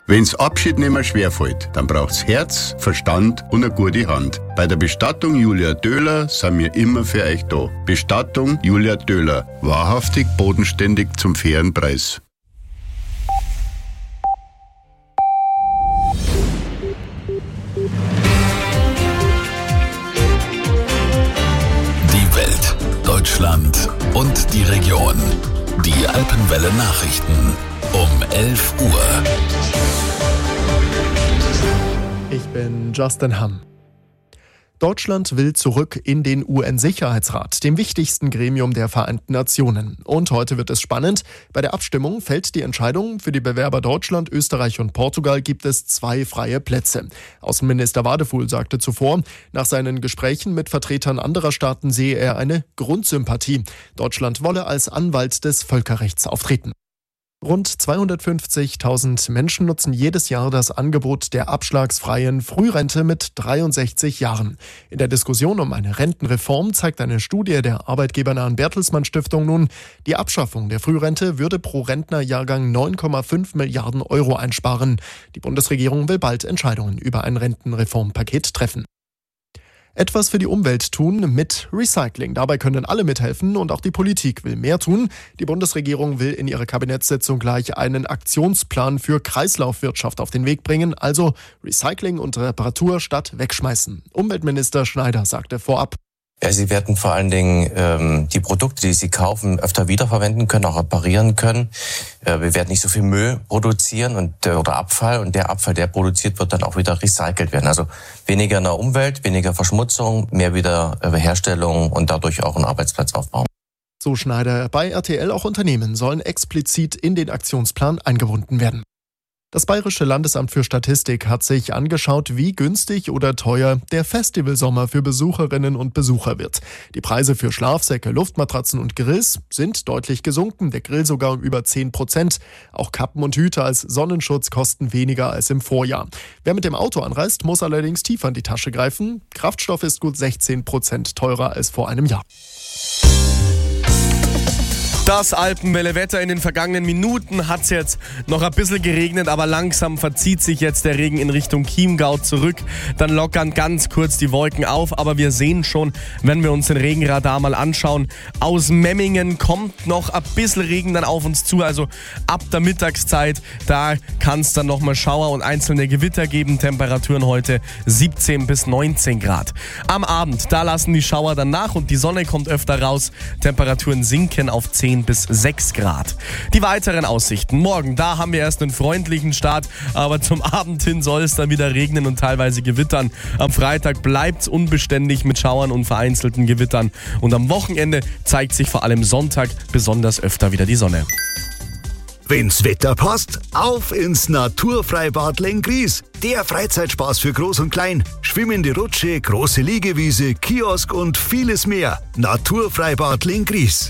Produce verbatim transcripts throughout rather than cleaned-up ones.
Wenn's Abschied nicht mehr schwerfällt, dann braucht's Herz, Verstand und eine gute Hand. Bei der Bestattung Julia Döhler sind wir immer für euch da. Bestattung Julia Döhler. Wahrhaftig, bodenständig zum fairen Preis. Die Welt, Deutschland und die Region. Die Alpenwelle Nachrichten um elf Uhr. Ich bin Justin Hamm. Deutschland will zurück in den U N-Sicherheitsrat, dem wichtigsten Gremium der Vereinten Nationen. Und heute wird es spannend. Bei der Abstimmung fällt die Entscheidung. Für die Bewerber Deutschland, Österreich und Portugal gibt es zwei freie Plätze. Außenminister Wadefuhl sagte zuvor, nach seinen Gesprächen mit Vertretern anderer Staaten sehe er eine Grundsympathie. Deutschland wolle als Anwalt des Völkerrechts auftreten. Rund zweihundertfünfzigtausend Menschen nutzen jedes Jahr das Angebot der abschlagsfreien Frührente mit dreiundsechzig Jahren. In der Diskussion um eine Rentenreform zeigt eine Studie der arbeitgebernahen Bertelsmann Stiftung nun, die Abschaffung der Frührente würde pro Rentnerjahrgang neun Komma fünf Milliarden Euro einsparen. Die Bundesregierung will bald Entscheidungen über ein Rentenreformpaket treffen. Etwas für die Umwelt tun mit Recycling. Dabei können alle mithelfen und auch die Politik will mehr tun. Die Bundesregierung will in ihrer Kabinettssitzung gleich einen Aktionsplan für Kreislaufwirtschaft auf den Weg bringen. Also Recycling und Reparatur statt wegschmeißen. Umweltminister Schneider sagte vorab: Ja, Sie werden vor allen Dingen ähm, die Produkte, die Sie kaufen, öfter wiederverwenden können, auch reparieren können. Äh, wir werden nicht so viel Müll produzieren und äh, oder Abfall, und der Abfall, der produziert wird, dann auch wieder recycelt werden. Also weniger in der Umwelt, weniger Verschmutzung, mehr Wiederherstellung und dadurch auch einen Arbeitsplatzaufbau. So Schneider. Bei R T L auch Unternehmen sollen explizit in den Aktionsplan eingebunden werden. Das Bayerische Landesamt für Statistik hat sich angeschaut, wie günstig oder teuer der Festivalsommer für Besucherinnen und Besucher wird. Die Preise für Schlafsäcke, Luftmatratzen und Grills sind deutlich gesunken, der Grill sogar um über zehn Prozent. Auch Kappen und Hüte als Sonnenschutz kosten weniger als im Vorjahr. Wer mit dem Auto anreist, muss allerdings tiefer in die Tasche greifen. Kraftstoff ist gut sechzehn Prozent teurer als vor einem Jahr. Das Alpenwelle-Wetter. In den vergangenen Minuten hat es jetzt noch ein bisschen geregnet, aber langsam verzieht sich jetzt der Regen in Richtung Chiemgau zurück. Dann lockern ganz kurz die Wolken auf, aber wir sehen schon, wenn wir uns den Regenradar mal anschauen, aus Memmingen kommt noch ein bisschen Regen dann auf uns zu, also ab der Mittagszeit, da kann es dann nochmal Schauer und einzelne Gewitter geben. Temperaturen heute siebzehn bis neunzehn Grad. Am Abend, da lassen die Schauer dann nach und die Sonne kommt öfter raus. Temperaturen sinken auf zehn bis sechs Grad. Die weiteren Aussichten. Morgen, da haben wir erst einen freundlichen Start, aber zum Abend hin soll es dann wieder regnen und teilweise gewittern. Am Freitag bleibt es unbeständig mit Schauern und vereinzelten Gewittern. Und am Wochenende zeigt sich vor allem Sonntag besonders öfter wieder die Sonne. Wenn's Wetter passt, auf ins Naturfreibad Lenggries. Der Freizeitspaß für Groß und Klein. Schwimmende Rutsche, große Liegewiese, Kiosk und vieles mehr. Naturfreibad Lenggries.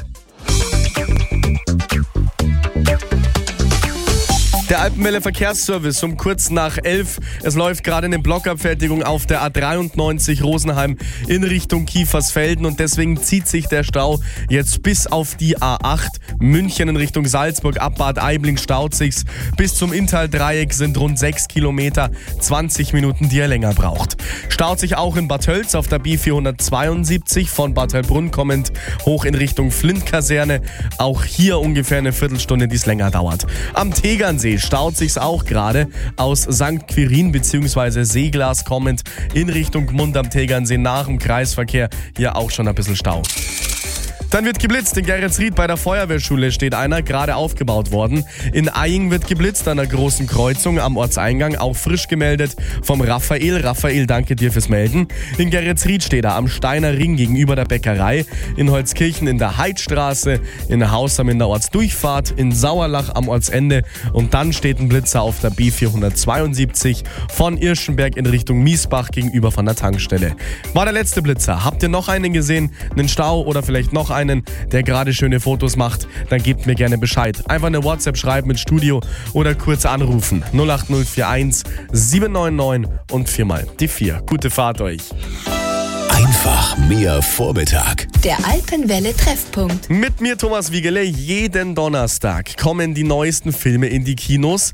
Der Alpenwelle Verkehrsservice um kurz nach elf. Es läuft gerade eine Blockabfertigung auf der A dreiundneunzig Rosenheim in Richtung Kiefersfelden und deswegen zieht sich der Stau jetzt bis auf die A acht München in Richtung Salzburg. Ab Bad Aibling staut sich's. Bis zum Inntal-Dreieck sind rund sechs Kilometer, zwanzig Minuten, die er länger braucht. Staut sich auch in Bad Tölz auf der B vierhundertzweiundsiebzig von Bad Heilbrunn kommend hoch in Richtung Flint-Kaserne. Auch hier ungefähr eine Viertelstunde, die es länger dauert. Am Tegernsee staut sich's auch gerade aus Sankt Quirin bzw. Seeglas kommend in Richtung Gmund am Tegernsee nach dem Kreisverkehr. Hier auch schon ein bisschen Stau. Dann wird geblitzt. In Geretsried bei der Feuerwehrschule steht einer, gerade aufgebaut worden. In Eying wird geblitzt an einer großen Kreuzung am Ortseingang, auch frisch gemeldet vom Raphael. Raphael, danke dir fürs Melden. In Geretsried steht er am Steiner Ring gegenüber der Bäckerei. In Holzkirchen in der Heidstraße, in Hausham in der Ortsdurchfahrt, in Sauerlach am Ortsende. Und dann steht ein Blitzer auf der B vierhundertzweiundsiebzig von Irschenberg in Richtung Miesbach gegenüber von der Tankstelle. War der letzte Blitzer. Habt ihr noch einen gesehen? Einen Stau oder vielleicht noch einen? Der gerade schöne Fotos macht, dann gebt mir gerne Bescheid. Einfach eine WhatsApp schreiben ins Studio oder kurz anrufen. null acht null vier eins sieben neun neun und viermal die vier. Gute Fahrt euch. Einfach mehr Vormittag. Der Alpenwelle Treffpunkt. Mit mir Thomas Wiegele. Jeden Donnerstag kommen die neuesten Filme in die Kinos.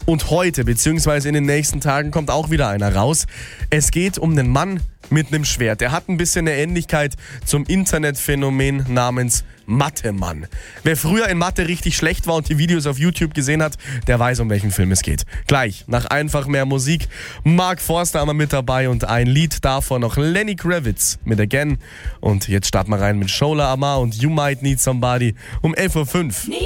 Und heute, beziehungsweise in den nächsten Tagen, kommt auch wieder einer raus. Es geht um einen Mann mit einem Schwert. Der hat ein bisschen eine Ähnlichkeit zum Internetphänomen namens Mathe-Mann. Wer früher in Mathe richtig schlecht war und die Videos auf YouTube gesehen hat, der weiß, um welchen Film es geht. Gleich, nach einfach mehr Musik, Mark Forster haben wir mit dabei und ein Lied davon noch Lenny Kravitz mit Again. Und jetzt starten wir rein mit Shola Amar und You Might Need Somebody um elf Uhr fünf.